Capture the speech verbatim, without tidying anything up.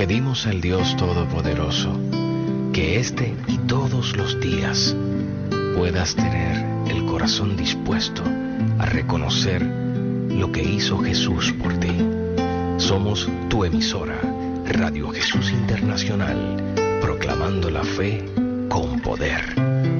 Pedimos al Dios Todopoderoso que este y todos los días puedas tener el corazón dispuesto a reconocer lo que hizo Jesús por ti. Somos tu emisora, Radio Jesús Internacional, proclamando la fe con poder.